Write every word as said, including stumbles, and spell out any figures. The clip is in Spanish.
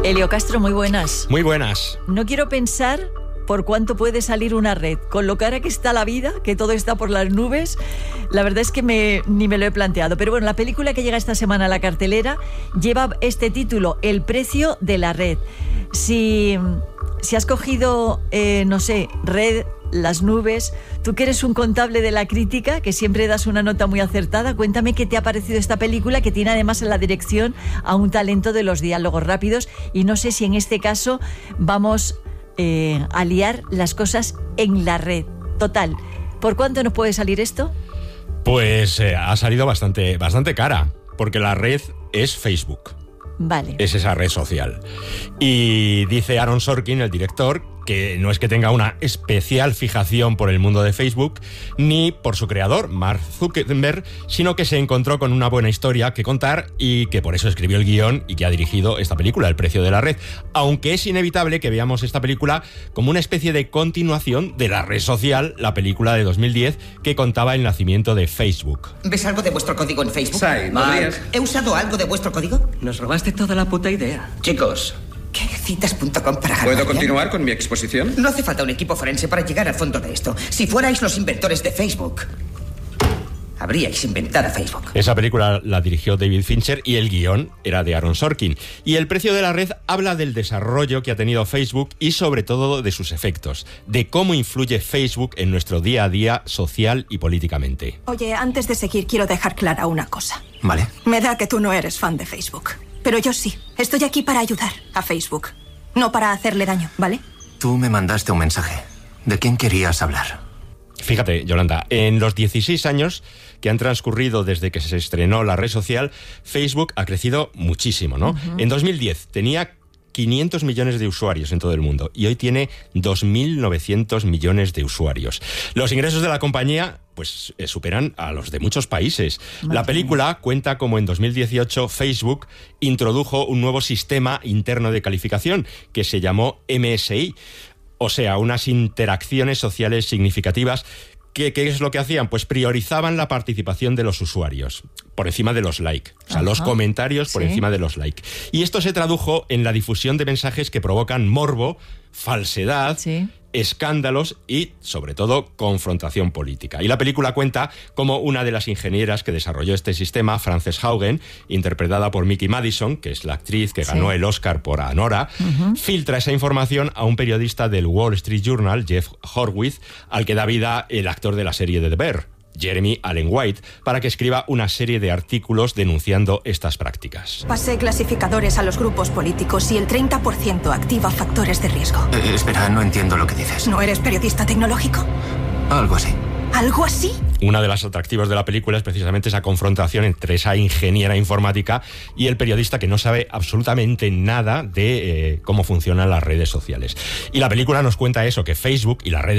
Elio Castro, muy buenas. Muy buenas. No quiero pensar por cuánto puede salir una red. Con lo cara que está la vida, que todo está por las nubes, la verdad es que me, ni me lo he planteado. Pero bueno, la película que llega esta semana a la cartelera lleva este título, El precio de la red. Si, si has cogido, eh, no sé, red, las nubes, tú que eres un contable de la crítica, que siempre das una nota muy acertada, cuéntame qué te ha parecido esta película, que tiene además en la dirección a un talento de los diálogos rápidos, y no sé si en este caso vamos eh, a liar las cosas en la red. Total, ¿por cuánto nos puede salir esto? Pues eh, ha salido bastante, bastante cara, porque la red es Facebook. Vale. Es esa red social. Y dice Aaron Sorkin, el director, que no es que tenga una especial fijación por el mundo de Facebook, ni por su creador, Mark Zuckerberg, sino que se encontró con una buena historia que contar y que por eso escribió el guión y que ha dirigido esta película, El precio de la red. Aunque es inevitable que veamos esta película como una especie de continuación de La red social, la película de dos mil diez que contaba el nacimiento de Facebook. ¿Ves algo de vuestro código en Facebook? Sí, Mark, ¿he usado algo de vuestro código? Nos robaste toda la puta idea. Chicos, ¿qué citas punto com para ¿Puedo Harvard? continuar con mi exposición? No hace falta un equipo forense para llegar al fondo de esto. Si fuerais los inventores de Facebook, habríais inventado Facebook. Esa película la dirigió David Fincher y el guión era de Aaron Sorkin. Y El precio de la red habla del desarrollo que ha tenido Facebook y sobre todo de sus efectos, de cómo influye Facebook en nuestro día a día social y políticamente. Oye, antes de seguir quiero dejar clara una cosa. Vale. Me da que tú no eres fan de Facebook, pero yo sí. Estoy aquí para ayudar a Facebook, no para hacerle daño, ¿vale? Tú me mandaste un mensaje. ¿De quién querías hablar? Fíjate, Yolanda, en los dieciséis años que han transcurrido desde que se estrenó la red social, Facebook ha crecido muchísimo, ¿no? Uh-huh. En dos mil diez tenía quinientos millones de usuarios en todo el mundo y hoy tiene dos mil novecientos millones de usuarios. Los ingresos de la compañía pues eh, superan a los de muchos países. Madre la película mía. Cuenta cómo en dos mil dieciocho Facebook introdujo un nuevo sistema interno de calificación que se llamó M S I, o sea, unas interacciones sociales significativas. ¿Qué, ¿Qué es lo que hacían? Pues priorizaban la participación de los usuarios por encima de los like, o sea, Ajá. los comentarios por ¿Sí? encima de los like. Y esto se tradujo en la difusión de mensajes que provocan morbo, falsedad, ¿Sí? escándalos y, sobre todo, confrontación política. Y la película cuenta cómo una de las ingenieras que desarrolló este sistema, Frances Haugen, interpretada por Mickey Madison, que es la actriz que ganó sí. el Oscar por Anora, uh-huh. filtra esa información a un periodista del Wall Street Journal, Jeff Horwitz, al que da vida el actor de la serie de The Bear, Jeremy Allen White, para que escriba una serie de artículos denunciando estas prácticas. Pasé clasificadores a los grupos políticos y el treinta por ciento activa factores de riesgo. Eh, espera, no entiendo lo que dices. ¿No eres periodista tecnológico? Algo así. ¿Algo así? Una de las atractivos de la película es precisamente esa confrontación entre esa ingeniera informática y el periodista que no sabe absolutamente nada de eh, cómo funcionan las redes sociales. Y la película nos cuenta eso, que Facebook y las redes